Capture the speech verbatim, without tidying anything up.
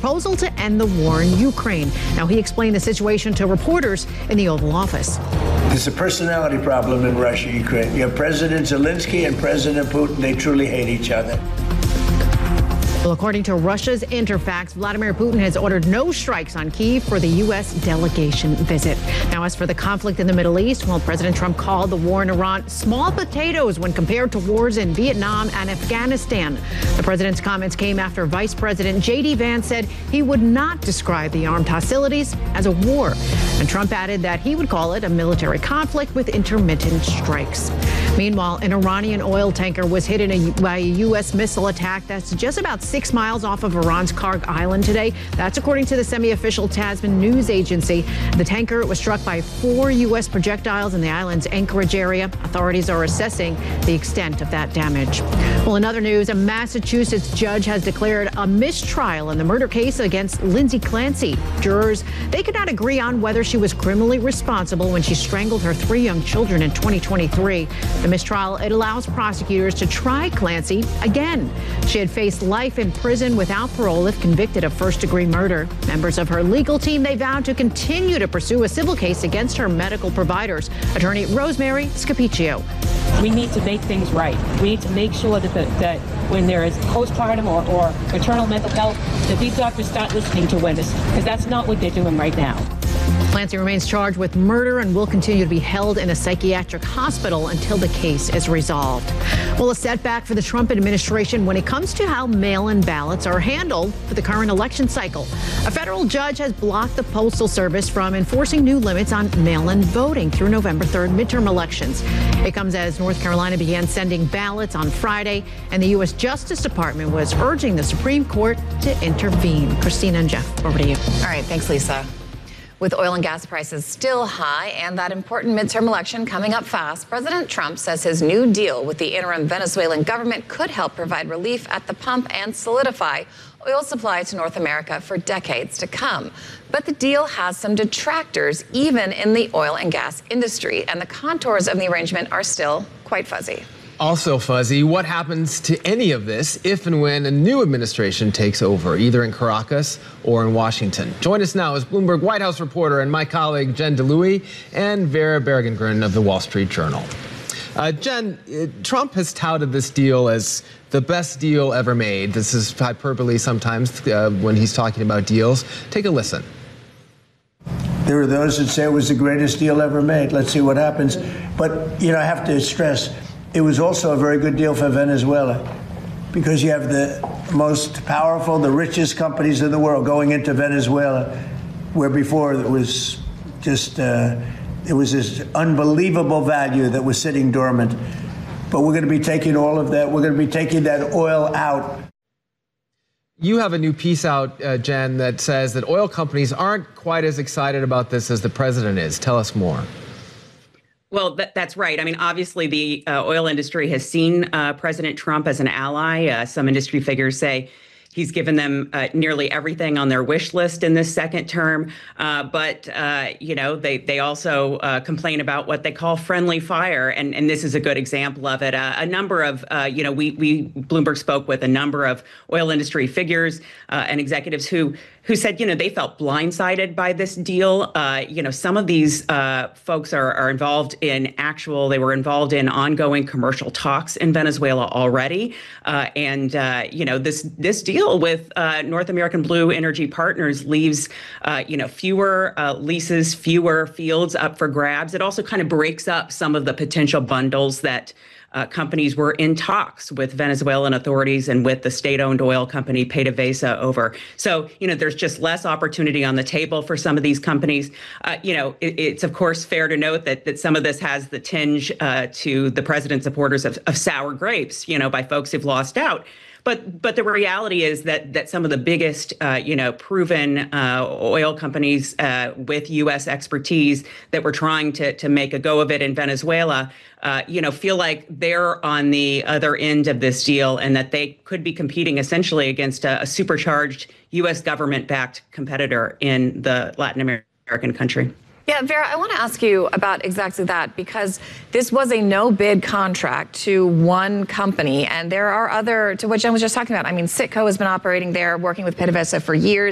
proposal to end the war in Ukraine. Now, he explained the situation to reporters in the Oval Office. There's a personality problem in Russia, Ukraine. You have President Zelensky and President Putin. They truly hate each other. Well, according to Russia's Interfax, Vladimir Putin has ordered no strikes on Kyiv for the U S delegation visit. Now, as for the conflict in the Middle East, well, President Trump called the war in Iran small potatoes when compared to wars in Vietnam and Afghanistan. The president's comments came after Vice President J D Vance said he would not describe the armed hostilities as a war. And Trump added that he would call it a military conflict with intermittent strikes. Meanwhile, an Iranian oil tanker was hit in a, by a U S missile attack that's just about six miles off of Iran's Karg Island today. That's according to the semi-official Tasman news agency. The tanker was struck by four U S projectiles in the island's Anchorage area. Authorities are assessing the extent of that damage. Well, in other news, a Massachusetts judge has declared a mistrial in the murder case against Lindsay Clancy. Jurors, they could not agree on whether she was criminally responsible when she strangled her three young children in twenty twenty-three. The mistrial, it allows prosecutors to try Clancy again. She had faced life in prison without parole if convicted of first-degree murder. Members of her legal team, they vowed to continue to pursue a civil case against her medical providers. Attorney Rosemary Scapiccio. We need to make things right. We need to make sure that, the, that when there is postpartum or, or maternal mental health, that these doctors start listening to women, because that's not what they're doing right now. Clancy remains charged with murder and will continue to be held in a psychiatric hospital until the case is resolved. Well, a setback for the Trump administration when it comes to how mail-in ballots are handled for the current election cycle. A federal judge has blocked the Postal Service from enforcing new limits on mail-in voting through November third midterm elections. It comes as North Carolina began sending ballots on Friday, and the U S Justice Department was urging the Supreme Court to intervene. Christina and Jeff, over to you. All right, thanks, Lisa. With oil and gas prices still high and that important midterm election coming up fast, President Trump says his new deal with the interim Venezuelan government could help provide relief at the pump and solidify oil supply to North America for decades to come. But the deal has some detractors, even in the oil and gas industry, and the contours of the arrangement are still quite fuzzy. Also fuzzy, what happens to any of this if and when a new administration takes over, either in Caracas or in Washington? Join us now as Bloomberg White House reporter and my colleague Jen DeLuey and Vera Bergengren of the Wall Street Journal. Uh, Jen, uh, Trump has touted this deal as the best deal ever made. This is hyperbole sometimes uh, when he's talking about deals. Take a listen. There are those that say it was the greatest deal ever made. Let's see what happens. But, you know, I have to stress, it was also a very good deal for Venezuela because you have the most powerful, the richest companies in the world going into Venezuela, where before it was just, uh, it was this unbelievable value that was sitting dormant. But we're going to be taking all of that. We're going to be taking that oil out. You have a new piece out, uh, Jen, that says that oil companies aren't quite as excited about this as the president is. Tell us more. Well, that, that's right. I mean, obviously, the uh, oil industry has seen uh, President Trump as an ally. Uh, some industry figures say he's given them uh, nearly everything on their wish list in this second term. Uh, but, uh, you know, they they also uh, complain about what they call friendly fire. And, and this is a good example of it. Uh, a number of, uh, you know, we, we Bloomberg spoke with a number of oil industry figures uh, and executives who who said, you know, they felt blindsided by this deal. Uh, you know, some of these uh, folks are, are involved in actual, they were involved in ongoing commercial talks in Venezuela already. Uh, and, uh, you know, this this deal with uh, North American Blue Energy Partners leaves, uh, you know, fewer uh, leases, fewer fields up for grabs. It also kind of breaks up some of the potential bundles that Uh, companies were in talks with Venezuelan authorities and with the state-owned oil company PDVSA over. So, you know, there's just less opportunity on the table for some of these companies. Uh, you know, it, it's, of course, fair to note that that some of this has the tinge uh, to the president's supporters of, of sour grapes, you know, by folks who've lost out. But but the reality is that that some of the biggest, uh, you know, proven uh, oil companies uh, with U S expertise that were trying to to make a go of it in Venezuela, uh, you know, feel like they're on the other end of this deal and that they could be competing essentially against a, a supercharged U S government-backed competitor in the Latin American country. Yeah, Vera, I want to ask you about exactly that, because this was a no-bid contract to one company, and there are other, to what Jen was just talking about. I mean, Citgo has been operating there, working with PDVSA for years.